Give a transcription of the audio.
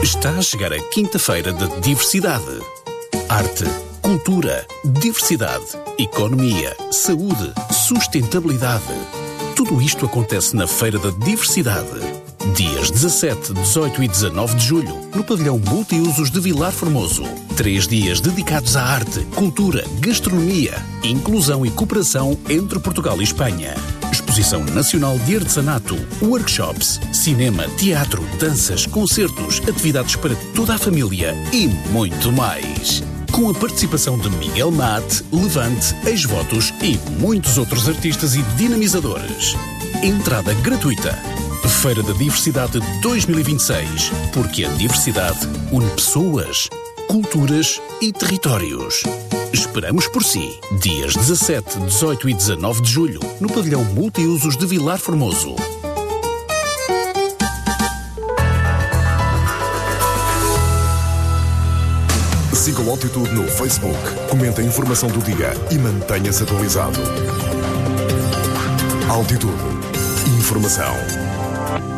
Está a chegar a quinta-feira da diversidade. Arte, cultura, diversidade, economia, saúde, sustentabilidade. Tudo isto acontece na Feira da Diversidade. Dias 17, 18 e 19 de julho, no pavilhão Multiusos de Vilar Formoso. 3 dias dedicados à arte, cultura, gastronomia, inclusão e cooperação entre Portugal e Espanha. Exposição Nacional de Artesanato, workshops, cinema, teatro, danças, concertos, atividades para toda a família e muito mais. Com a participação de Miguel Mate, Levante, Ex-Votos e muitos outros artistas e dinamizadores. Entrada gratuita. Feira da Diversidade 2026, porque a diversidade une pessoas, culturas e territórios. Esperamos por si, dias 17, 18 e 19 de julho, no pavilhão Multiusos de Vilar Formoso. Siga o Altitude no Facebook, comente a informação do dia e mantenha-se atualizado. Altitude. Informação.